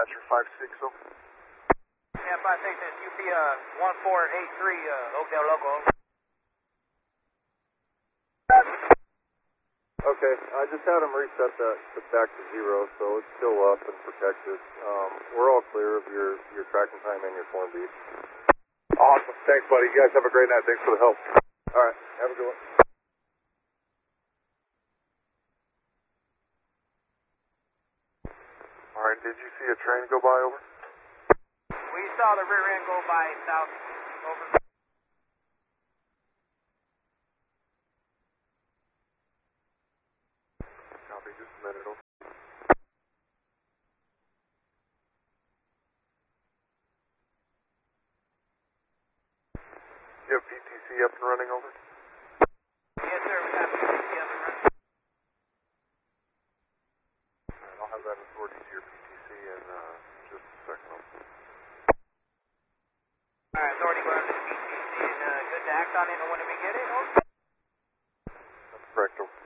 Dispatcher 5-6, over. Yeah, 5-6 is UP 1483, Oakdale Local. Okay, I just had them reset that back to 0, so it's still up and protected. We're all clear of your tracking time and your form beat. Awesome. Thanks, buddy. You guys have a great night. Thanks for the help. All right, have a good one. All right, did you see a train go by, over? We saw the rear end go by south, over. Copy, just a minute, over. You have PTC up and running, over? Yes, sir, we got PTC up and running. All right, I'll have that authority to your PTC in just a second, over. All right, authority going to the PTC and good to act on it when we get it, over. That's correct, over.